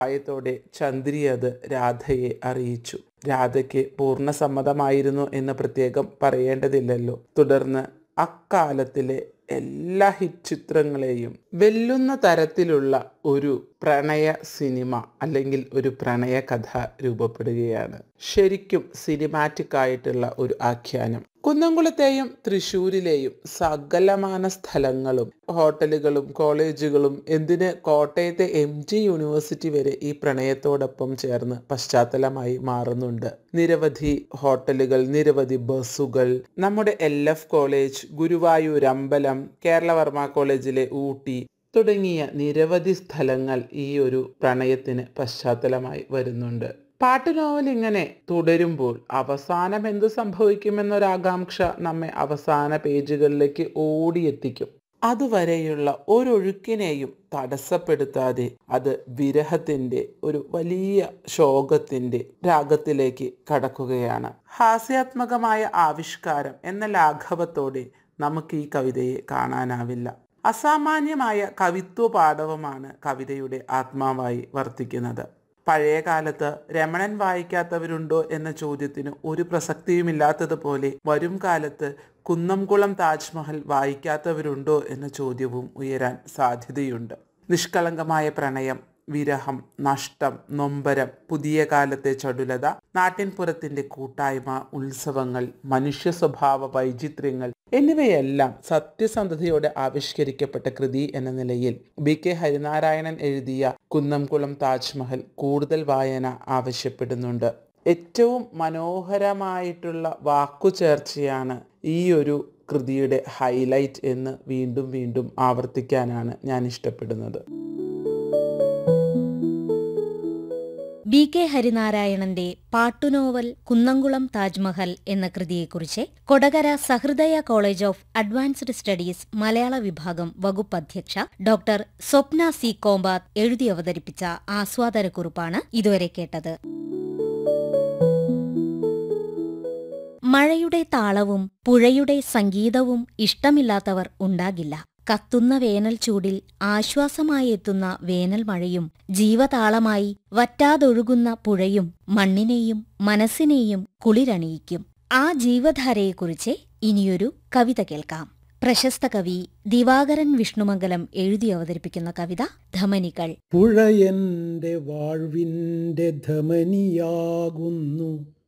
പ്രായത്തോടെ ചന്ദ്രി അത് രാധയെ അറിയിച്ചു. രാധയ്ക്ക് പൂർണ്ണ സമ്മതമായിരുന്നു എന്ന് പ്രത്യേകം പറയേണ്ടതില്ലല്ലോ. തുടർന്ന് അക്കാലത്തിലെ എല്ലാ ഹിറ്റ് ചിത്രങ്ങളെയും വെല്ലുന്ന തരത്തിലുള്ള ഒരു പ്രണയ സിനിമ അല്ലെങ്കിൽ ഒരു പ്രണയ കഥ രൂപപ്പെടുകയാണ്. ശരിക്കും സിനിമാറ്റിക് ആയിട്ടുള്ള ഒരു ആഖ്യാനം. കുന്നംകുളത്തെയും തൃശ്ശൂരിലെയും സകലമാന സ്ഥലങ്ങളും ഹോട്ടലുകളും കോളേജുകളും എന്തിന് കോട്ടയത്തെ MG യൂണിവേഴ്സിറ്റി വരെ ഈ പ്രണയത്തോടൊപ്പം ചേർന്ന് പശ്ചാത്തലമായി മാറുന്നുണ്ട്. നിരവധി ഹോട്ടലുകൾ, നിരവധി ബസ്സുകൾ, നമ്മുടെ LF കോളേജ്, ഗുരുവായൂർ അമ്പലം, കേരളവർമ്മ കോളേജിലെ ഊട്ടി തുടങ്ങിയ നിരവധി സ്ഥലങ്ങൾ ഈ ഒരു പ്രണയത്തിന് പശ്ചാത്തലമായി വരുന്നുണ്ട്. പാട്ടുനോവൽ ഇങ്ങനെ തുടരുമ്പോൾ അവസാനം എന്ത് സംഭവിക്കുമെന്നൊരാകാംക്ഷ നമ്മെ അവസാന പേജുകളിലേക്ക് ഓടിയെത്തിക്കും. അതുവരെയുള്ള ഒരൊഴുക്കിനെയും തടസ്സപ്പെടുത്താതെ അത് വിരഹത്തിൻ്റെ ഒരു വലിയ ശോകത്തിൻ്റെ രാഗത്തിലേക്ക് കടക്കുകയാണ്. ഹാസ്യാത്മകമായ ആവിഷ്കാരം എന്ന ലാഘവത്തോടെ നമുക്ക് ഈ കവിതയെ കാണാനാവില്ല. അസാമാന്യമായ കവിത്വ പാടവമാണ് കവിതയുടെ ആത്മാവായി വർത്തിക്കുന്നത്. പഴയ കാലത്ത് രമണൻ വായിക്കാത്തവരുണ്ടോ എന്ന ചോദ്യത്തിന് ഒരു പ്രസക്തിയുമില്ലാത്തതുപോലെ വരും കാലത്ത് കുന്നംകുളം താജ്മഹൽ വായിക്കാത്തവരുണ്ടോ എന്ന ചോദ്യവും ഉയരാൻ സാധ്യതയുണ്ട്. നിഷ്കളങ്കമായ പ്രണയം, വിരഹം, നഷ്ടം, നൊമ്പരം, പുതിയ കാലത്തെ ചടുലത, നാട്ടിൻപുറത്തിന്റെ കൂട്ടായ്മ, ഉത്സവങ്ങൾ, മനുഷ്യ സ്വഭാവ വൈചിത്ര്യങ്ങൾ എന്നിവയെല്ലാം സത്യസന്ധതയോടെ ആവിഷ്കരിക്കപ്പെട്ട കൃതി എന്ന നിലയിൽ BK ഹരിനാരായണൻ എഴുതിയ കുന്നംകുളം താജ്മഹൽ കൂടുതൽ വായന ആവശ്യപ്പെടുന്നുണ്ട്. ഏറ്റവും മനോഹരമായിട്ടുള്ള വാക്കുചേർച്ചയാണ് ഈ ഒരു കൃതിയുടെ ഹൈലൈറ്റ് എന്ന് വീണ്ടും വീണ്ടും ആവർത്തിക്കാനാണ് ഞാൻ ഇഷ്ടപ്പെടുന്നത്. BK ഹരിനാരായണന്റെ പാട്ടുനോവൽ കുന്നംകുളം താജ്മഹൽ എന്ന കൃതിയെക്കുറിച്ച് കൊടകര സഹൃദയ കോളേജ് ഓഫ് അഡ്വാൻസ്ഡ് സ്റ്റഡീസ് മലയാള വിഭാഗം വകുപ്പ് അധ്യക്ഷ ഡോക്ടർ സ്വപ്ന C. കോമ്പാത്ത് എഴുതി അവതരിപ്പിച്ച ആസ്വാദനക്കുറിപ്പാണ് ഇതുവരെ കേട്ടത്. മഴയുടെ താളവും പുഴയുടെ സംഗീതവും ഇഷ്ടമില്ലാത്തവർ ഉണ്ടാകില്ല. കത്തുന്ന വേനൽ ചൂടിൽ ആശ്വാസമായി എത്തുന്ന വേനൽ മഴയും ജീവതാളമായി വറ്റാതൊഴുകുന്ന പുഴയും മണ്ണിനെയും മനസ്സിനെയും കുളിരണിയിക്കും. ആ ജീവധാരയെക്കുറിച്ച് ഇനിയൊരു കവിത കേൾക്കാം. പ്രശസ്ത കവി ദിവാകരൻ വിഷ്ണുമംഗലം എഴുതി അവതരിപ്പിക്കുന്ന കവിത ധമനികൾ. പുഴ എന്റെ വാഴ്വിന്റെ ധമനിയാകുന്നു,